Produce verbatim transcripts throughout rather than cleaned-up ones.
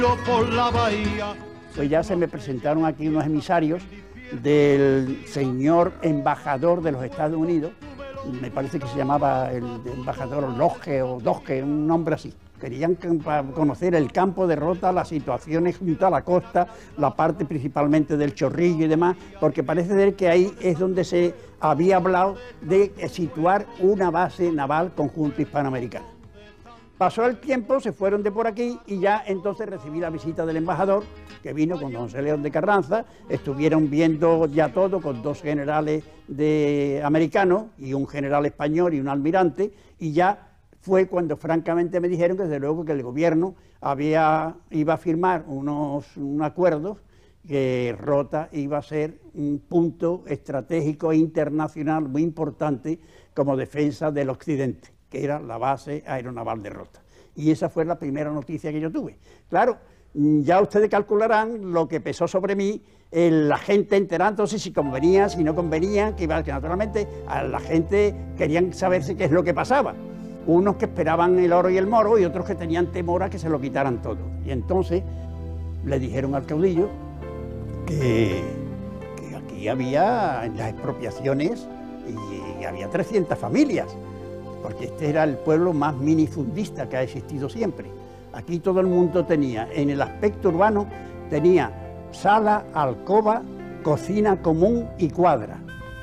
por la bahía. Pues ya se me presentaron aquí unos emisarios del señor embajador de los Estados Unidos, me parece que se llamaba el embajador Loge o Doge, un nombre así. Querían conocer el campo de Rota, las situaciones junto a la costa, la parte principalmente del Chorrillo y demás, porque parece ser que ahí es donde se había hablado de situar una base naval conjunta hispanoamericana. Pasó el tiempo, se fueron de por aquí y ya entonces recibí la visita del embajador, que vino con don José León de Carranza, estuvieron viendo ya todo con dos generales de americanos y un general español y un almirante, y ya fue cuando francamente me dijeron que desde luego que el gobierno había, iba a firmar unos un acuerdos, que Rota iba a ser un punto estratégico e internacional muy importante como defensa del occidente, que era la base aeronaval de Rota. Y esa fue la primera noticia que yo tuve. Claro, ya ustedes calcularán lo que pesó sobre mí el, la gente enterándose si convenía, si no convenía, que, iba, que naturalmente a la gente querían saberse qué es lo que pasaba. Unos que esperaban el oro y el moro y otros que tenían temor a que se lo quitaran todo. Y entonces le dijeron al caudillo que, que aquí había en las expropiaciones y, y había trescientas familias, porque este era el pueblo más minifundista que ha existido siempre. Aquí todo el mundo tenía, en el aspecto urbano, tenía sala, alcoba, cocina común y cuadra.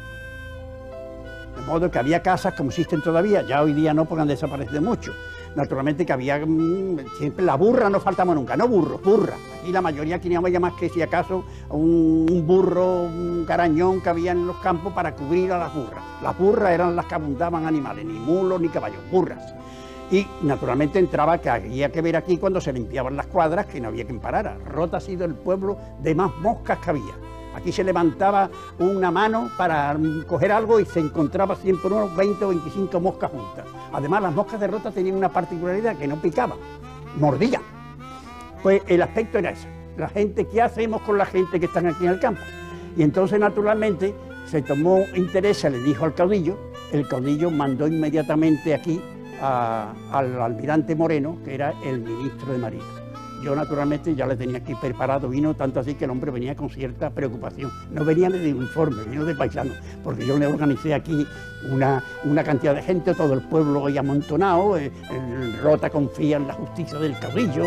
De modo que había casas como existen todavía, ya hoy día no, porque han desaparecido mucho. Naturalmente que había, siempre la burra no faltaba nunca, no burros, burra. Aquí la mayoría aquí no había más que si acaso un, un burro, un carañón que había en los campos para cubrir a las burras. Las burras eran las que abundaban animales, ni mulos ni caballos, burras. Y naturalmente entraba que había que ver aquí cuando se limpiaban las cuadras que no había quien parara. Rota ha sido el pueblo de más moscas que había. Aquí se levantaba una mano para coger algo y se encontraba siempre unos veinte o veinticinco moscas juntas. Además, las moscas de Rota tenían una particularidad, que no picaban, mordían. Pues el aspecto era ese. La gente, ¿qué hacemos con la gente que están aquí en el campo? Y entonces, naturalmente, se tomó interés, se le dijo al caudillo, el caudillo mandó inmediatamente aquí a, al almirante Moreno, que era el ministro de Marina. Yo naturalmente ya le tenía aquí preparado, vino tanto así que el hombre venía con cierta preocupación. No venía de uniforme, vino de paisano, porque yo le organicé aquí una, una cantidad de gente, todo el pueblo ahí amontonado, eh, el Rota confía en la justicia del caudillo.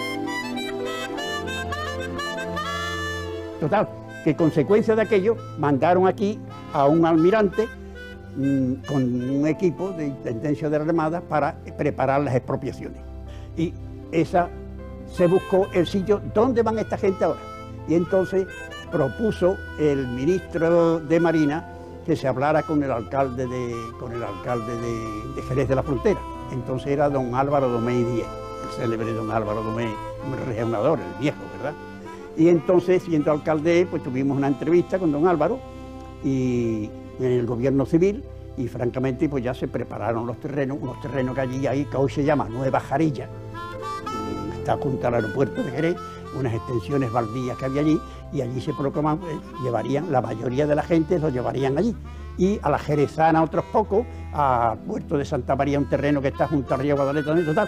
Total, que consecuencia de aquello mandaron aquí a un almirante mmm, con un equipo de intendencia de la Armada para preparar las expropiaciones. Y esa se buscó el sitio, ¿dónde van esta gente ahora? Y entonces propuso el ministro de Marina que se hablara con el alcalde de, con el alcalde de, de Jerez de la Frontera. Entonces era don Álvaro Domé Díez, el célebre don Álvaro Domé, el regionador, el viejo, ¿verdad? Y entonces, siendo alcalde, pues tuvimos una entrevista con don Álvaro y en el gobierno civil, y francamente pues ya se prepararon los terrenos, unos terrenos que allí hay, que hoy se llama Nueva Jarilla, está junto al aeropuerto de Jerez, unas extensiones baldías que había allí, y allí se proclamaban, eh, llevarían, la mayoría de la gente los llevarían allí. Y a la Jerezana otros pocos, a Puerto de Santa María, un terreno que está junto al río Guadalete, total,